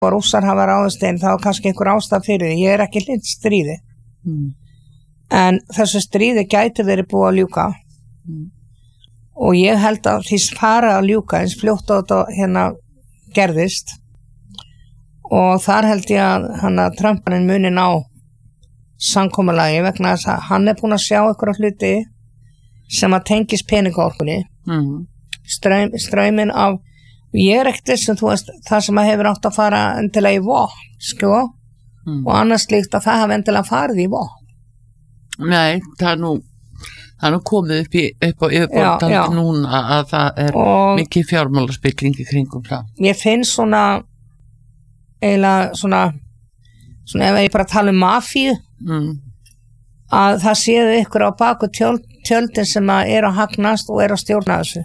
og rússar hafa ráðist inn, þá er kannski einhver ástæða fyrir því. Ég er ekki hlynnt stríði. En þessu stríði gæti verið búið að ljúka. Og ég held að því fara að ljúka eins fljótt á þetta hérna gerðist. Og þar held ég að Trumparinn muni ná samkomulagi vegna þess að hann er búinn að sjá einhverja hluti sem að tengist peningaorkunni. Ströyminn af, ég er ekkert þess að þú veist, það sem að hefur átt að fara endilega í vopn, sko, og annars líkt að það hafi endilega farið í vopn. Nei, það er nú komið upp á yfirborðið núna að það er mikið fjármálaspilling í kringum það. Ég finn eiginlega svona ef ég bara tala um mafíu, að það séu ykkur á baku tjöldin sem að er að hagnast og er að stjórna þessu.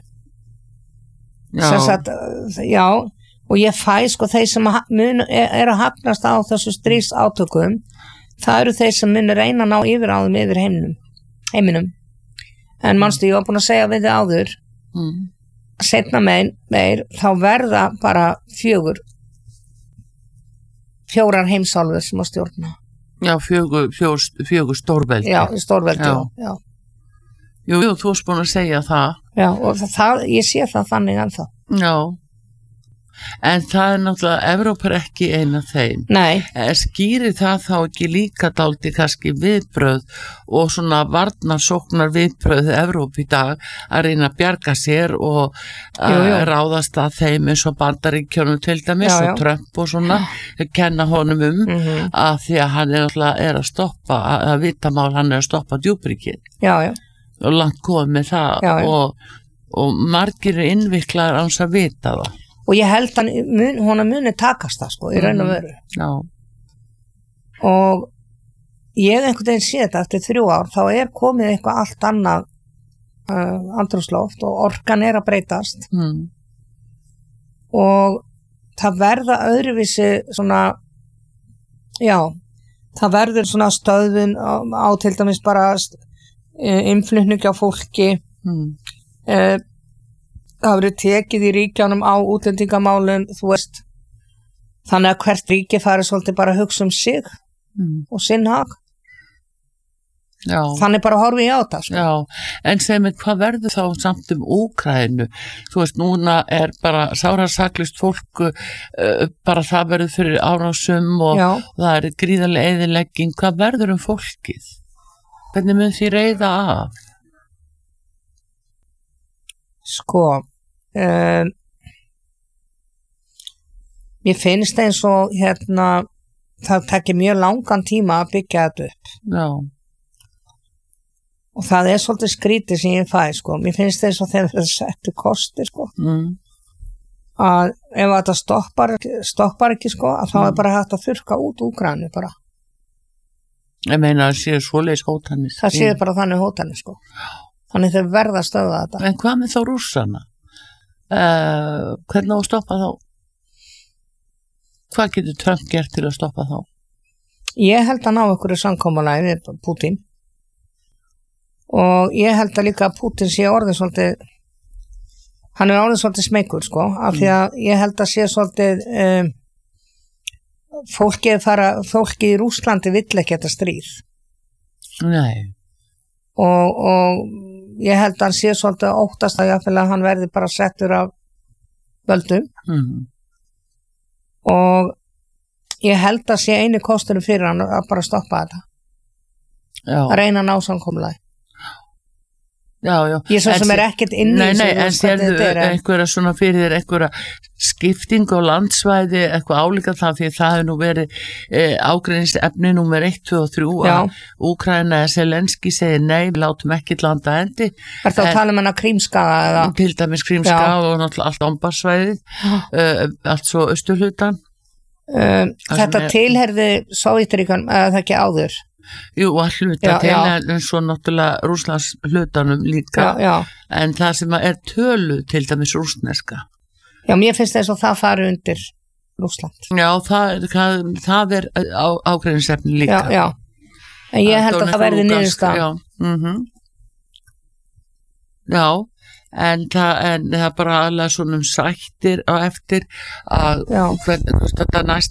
Já, og ég fæ sko þeir sem er að hagnast á þessu stríðsátökum, það eru þeir sem muni reyna að ná yfiráðum yfir heiminum. En manstu, ég var búin að segja við þið áður, seinna meir, þá verða bara fjórar heimsálfur sem að stjórna. Já, fjögur stórveldi. Já, stórveldi, já. Jú, þú varst búin að segja það. Já, og ég sé það þannig ennþá. Já. En það er náttúrulega, Evrópa er ekki ein af þeim. Nei. Skýrir það þá ekki líka dálítið kannski viðbrögð og svona varnarsóknar viðbrögð Evrópu í dag að reyna að bjarga sér og ráðast að þeim eins og Bandaríkjunum til dæmis og Trump og svona, kenna honum að því að hann er náttúrulega að stoppa, að vitamál hann er að stoppa djúpríkið. Já. Og langt komið með það og margir er innviklaðir án þess að vita það. Og ég held að hún muni takast það, sko, í raun og veru. Já. Og ég einhvern veginn sé þetta eftir 3 ár, þá er komið eitthvað allt annað andrúmsloft og orkan er að breytast. Og það verða öðruvísi svona, það verður svona stöðvun á til dæmis bara innflutningi á fólki. Það verður tekið í ríkjánum á útlendingamálum, þú veist, þannig að hvert ríki fari svolítið bara að hugsa um sig og sinn hag. Já. Þannig bara horfi ég á það, sko. Já, en segir mig, hvað verður þá samt Úkraínu? Þú veist, núna er bara sárasaklust fólk, bara það verður fyrir árásum og það er gríðarlega eyðilegging. Hvað verður fólkið? Hvernig mun því reiða af? Sko, mér finnst eins og það tekir mjög langan tíma að byggja þetta upp. Já. Og það er svolítið skrítið sem ég fæ, sko. Mér finnst eins og þegar það settu kosti, sko. Að ef þetta stoppar ekki, sko, að þá er bara hægt að þurrka út Úkraínu bara. Ég meina að séu svoleiðis hótanir. Það séu bara þannig hótanir, sko. Þannig þeir verða að stöða þetta. En hvað með þá rússana? Hvernig á að stoppa þá? Hvað getur Trump gert til að stoppa þá? Ég held að ná einhverju samkomulagi við Putin. Og ég held að líka að Putin sé orðið svolítið, hann er orðið svolítið smeykur, sko, af því að ég held að sé svolítið, fólki í Rússlandi vill ekki þetta stríð. Nei. Og ég held að hann sé svolítið óttast að hann verði bara settur af völdum. Og ég held að sé einu kostur fyrir hann að bara stoppa þetta. Að reyna að ná samkomulagi. Já. Ég svo sem er ekkert inn í Nei, en sérðu einhverja svona fyrir þér einhverja skipting á landsvæði, eitthvað álíka það, því það hefur nú verið ágreiningsefni númer 1, 2 og 3 að Úkraína eða Zelenski segir nei, við látum ekki landa endi. Er það að tala um hana Krímskaga eða? Til dæmis Krímskaga og náttúrulega allt Donbassvæðið, allt svo austurhlutan. Þetta tilherði Sovétríkjunum, eða það ekki áður? Jú, að hluta til en svo náttúrulega Rússlands hlutanum líka. En það sem er tölu til dæmis rússneska. Já, mér finnst þess að það fari undir Rússland. Já, það er ágreiningsefni líka. Já. En ég held að það verði niðurstaða. Já, en það er bara alveg svona sættir á eftir að þetta næsta